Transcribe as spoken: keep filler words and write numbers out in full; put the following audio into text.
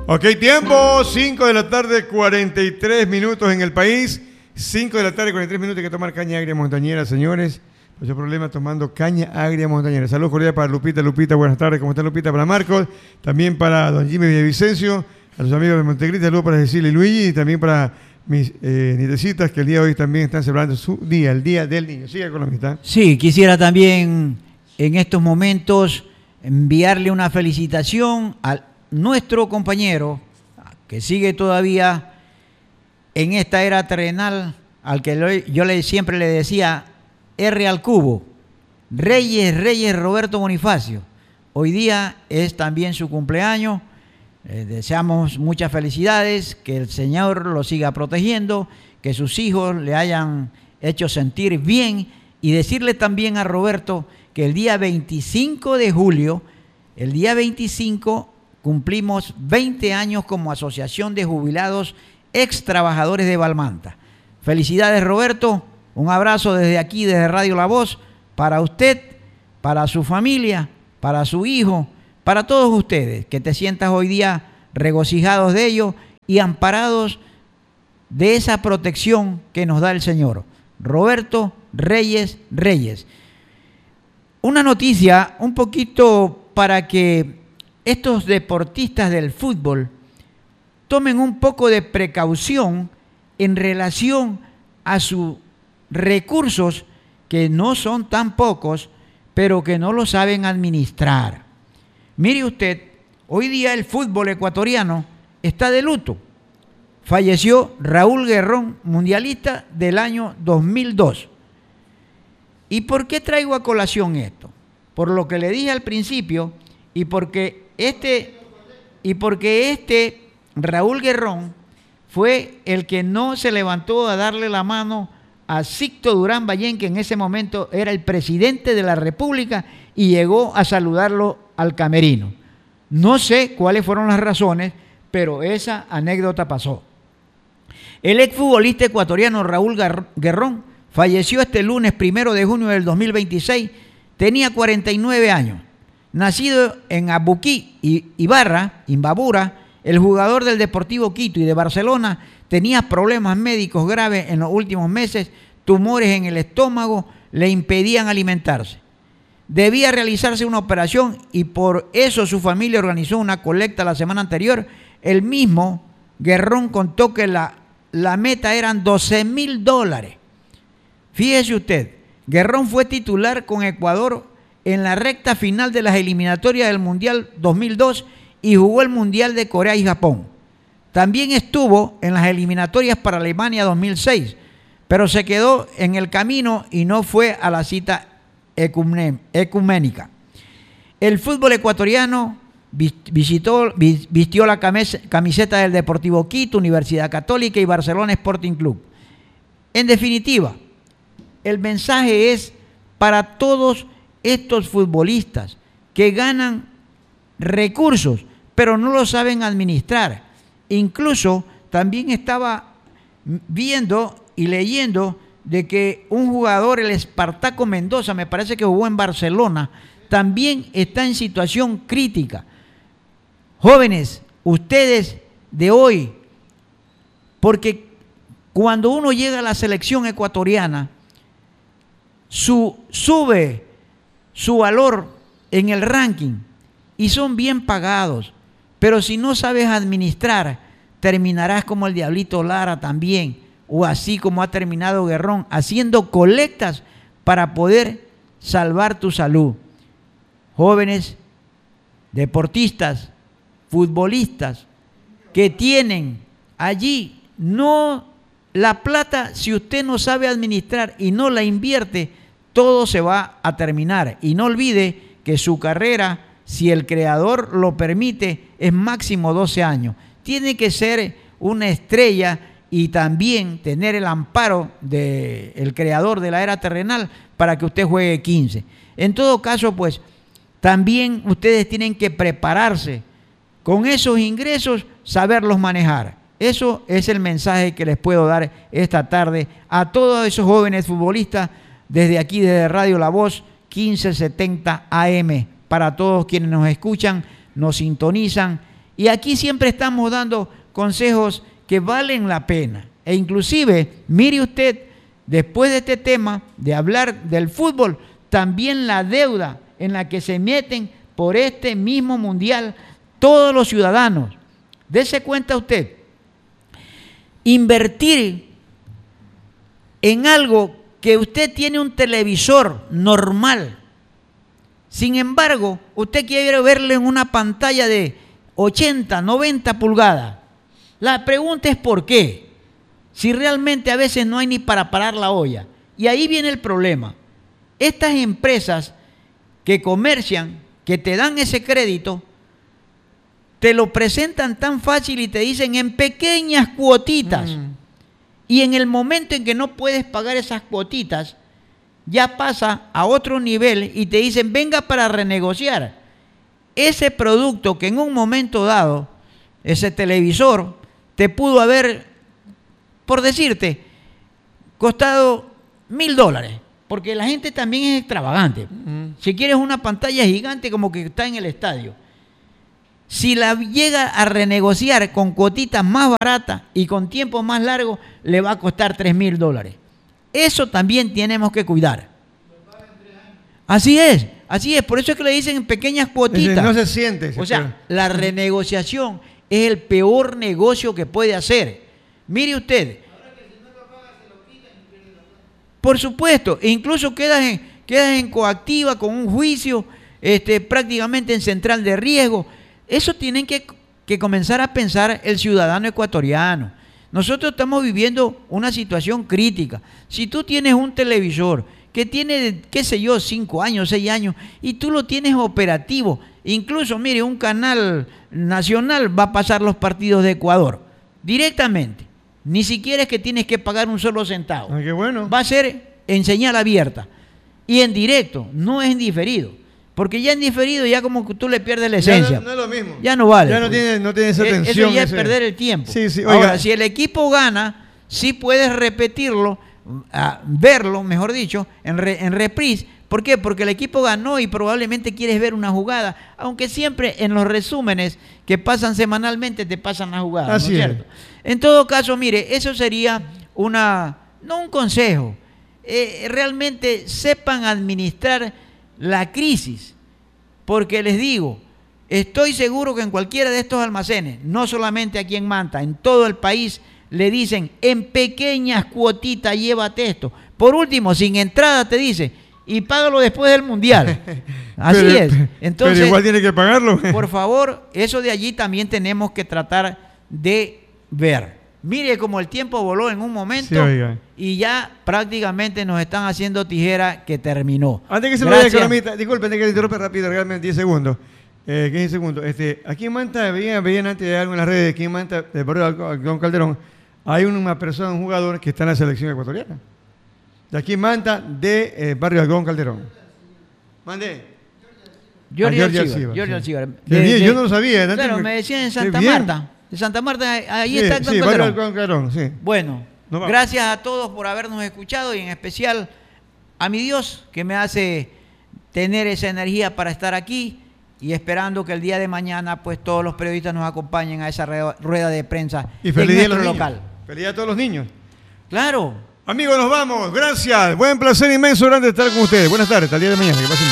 Ok, tiempo, cinco de la tarde, cuarenta y tres minutos en el país. cinco de la tarde, cuarenta y tres minutos, hay que tomar caña agria montañera, señores. Pues el problema tomando caña agria montañera. Saludos cordiales para Lupita. Lupita, buenas tardes. ¿Cómo está Lupita? Para Marcos. También para don Jimmy Villavicencio. A los amigos de Montecristi. Saludos para Cecilia y Luigi. Y también para mis eh, nietecitas que el día de hoy también están celebrando su día, el Día del Niño. Siga con la amistad. Sí, quisiera también en estos momentos enviarle una felicitación a nuestro compañero que sigue todavía en esta era terrenal, al que yo le, siempre le decía R al cubo, Reyes, Reyes Roberto Bonifacio. Hoy día es también su cumpleaños. Eh, deseamos muchas felicidades, que el Señor lo siga protegiendo, que sus hijos le hayan hecho sentir bien, y decirle también a Roberto que el día veinticinco de julio, el día veinticinco, cumplimos veinte años como Asociación de Jubilados Ex Trabajadores de Balmanta. Felicidades, Roberto. Un abrazo desde aquí, desde Radio La Voz, para usted, para su familia, para su hijo, para todos ustedes, que te sientas hoy día regocijados de ello y amparados de esa protección que nos da el Señor. Roberto Reyes Reyes. Una noticia un poquito para que estos deportistas del fútbol tomen un poco de precaución en relación a sus recursos, que no son tan pocos, pero que no lo saben administrar. Mire usted, hoy día el fútbol ecuatoriano está de luto. Falleció Raúl Guerrón, mundialista del año dos mil dos. ¿Y por qué traigo a colación esto? Por lo que le dije al principio, y porque este, y porque este Raúl Guerrón fue el que no se levantó a darle la mano a Sixto Durán Ballén, que en ese momento era el presidente de la República, y llegó a saludarlo al camerino. No sé cuáles fueron las razones, pero esa anécdota pasó. El exfutbolista ecuatoriano Raúl Guerrón falleció este lunes primero de junio del dos mil veintiséis. Tenía cuarenta y nueve años. Nacido en Abuquí, Ibarra, Imbabura, el jugador del Deportivo Quito y de Barcelona tenía problemas médicos graves en los últimos meses. Tumores en el estómago le impedían alimentarse. Debía realizarse una operación y por eso su familia organizó una colecta la semana anterior. El mismo Guerrón contó que la, la meta eran doce mil dólares. Fíjese usted, Guerrón fue titular con Ecuador en la recta final de las eliminatorias del Mundial dos mil dos y jugó el Mundial de Corea y Japón. También estuvo en las eliminatorias para Alemania dos mil seis, pero se quedó en el camino y no fue a la cita ecuménica. El fútbol ecuatoriano visitó, vistió la camiseta del Deportivo Quito, Universidad Católica y Barcelona Sporting Club. En definitiva, el mensaje es para todos estos futbolistas que ganan recursos, pero no lo saben administrar. Incluso también estaba viendo y leyendo de que un jugador, el Espartaco Mendoza, me parece que jugó en Barcelona, también está en situación crítica. Jóvenes, ustedes de hoy, porque cuando uno llega a la selección ecuatoriana, su, sube su valor en el ranking y son bien pagados, pero si no sabes administrar, terminarás como el Diablito Lara también, o así como ha terminado Guerrón, haciendo colectas para poder salvar tu salud. Jóvenes, deportistas, futbolistas, que tienen allí, no la plata, si usted no sabe administrar y no la invierte, todo se va a terminar. Y no olvide que su carrera, si el creador lo permite, es máximo doce años. Tiene que ser una estrella y también tener el amparo del creador de la era terrenal para que usted juegue quince. En todo caso, pues, también ustedes tienen que prepararse con esos ingresos, saberlos manejar. Eso es el mensaje que les puedo dar esta tarde a todos esos jóvenes futbolistas desde aquí, desde Radio La Voz, quince setenta A M, para todos quienes nos escuchan, nos sintonizan Y aquí siempre estamos dando consejos que valen la pena. E inclusive, mire usted, después de este tema, de hablar del fútbol, también la deuda en la que se meten por este mismo mundial todos los ciudadanos. Dese cuenta usted, invertir en algo que usted tiene un televisor normal, sin embargo, usted quiere verlo en una pantalla de ochenta, noventa pulgadas. La pregunta es ¿por qué? Si realmente a veces no hay ni para parar la olla. Y ahí viene el problema. Estas empresas que comercian, que te dan ese crédito, te lo presentan tan fácil y te dicen en pequeñas cuotitas. Mm. Y en el momento en que no puedes pagar esas cuotitas, ya pasa a otro nivel y te dicen, venga para renegociar. Ese producto que en un momento dado, ese televisor, te pudo haber, por decirte, costado mil dólares. Porque la gente también es extravagante. Uh-huh. Si quieres una pantalla gigante como que está en el estadio, si la llega a renegociar con cuotitas más baratas y con tiempo más largo, le va a costar tres mil dólares. Eso también tenemos que cuidar. Así es, así es. Por eso es que le dicen pequeñas cuotitas. No se siente. O sea, la renegociación es el peor negocio que puede hacer. Mire usted. Por supuesto, e incluso quedas en, quedas en coactiva con un juicio, este, prácticamente en central de riesgo. Eso tienen que, que comenzar a pensar el ciudadano ecuatoriano. Nosotros estamos viviendo una situación crítica. Si tú tienes un televisor que tiene, qué sé yo, cinco años, seis años, y tú lo tienes operativo, incluso, mire, un canal nacional va a pasar los partidos de Ecuador directamente. Ni siquiera es que tienes que pagar un solo centavo. Ah, qué bueno. Va a ser en señal abierta y en directo, no es en diferido. Porque ya en diferido ya como que tú le pierdes la esencia. Ya no, no es lo mismo. Ya no vale. Ya no tiene, no tiene esa eh, tensión. Eso ya ese... es perder el tiempo. Sí, sí. Oiga. Ahora, si el equipo gana, sí puedes repetirlo, a verlo, mejor dicho, en, re, en reprise. ¿Por qué? Porque el equipo ganó y probablemente quieres ver una jugada, aunque siempre en los resúmenes que pasan semanalmente te pasan la jugada. Así ¿no es cierto? Es. En todo caso, mire, eso sería una, no un consejo, eh, realmente sepan administrar la crisis, porque les digo, estoy seguro que en cualquiera de estos almacenes, no solamente aquí en Manta, en todo el país, le dicen, en pequeñas cuotitas llévate esto. Por último, sin entrada te dice, y págalo después del Mundial. Así pero, es. Entonces, pero igual tiene que pagarlo. Por favor, eso de allí también tenemos que tratar de ver. Mire como el tiempo voló en un momento, sí, y ya prácticamente nos están haciendo tijera que terminó. Antes que se me vaya, economista, disculpen que le interrumpa rápido, realmente diez segundos. Eh, quince segundos. Este, aquí en Manta, veían, veían antes de algo en las redes, aquí en Manta, del barrio Algodón Calderón, hay una persona, un jugador que está en la selección ecuatoriana. De aquí en Manta, de eh, barrio Algodón Calderón. Mande. Jorge Alcibar. Jorge Alcibar. Yo no lo sabía. Claro, me, me decían en Santa Marta. De Santa Marta, ahí sí, está Algodón sí, Calderón. Algodón Calderón, sí. Bueno, no gracias a todos por habernos escuchado y en especial a mi Dios que me hace tener esa energía para estar aquí y esperando que el día de mañana pues todos los periodistas nos acompañen a esa rueda de prensa y feliz día en nuestro local. Feliz día a todos los niños. Claro. Amigos, nos vamos. Gracias. Buen placer inmenso, grande estar con ustedes. Buenas tardes. Hasta el día de mañana. Que pasen